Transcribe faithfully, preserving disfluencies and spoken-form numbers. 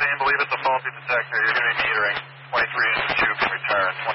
believe it's a faulty detector. You're going to be metering twenty-three inch juke in return.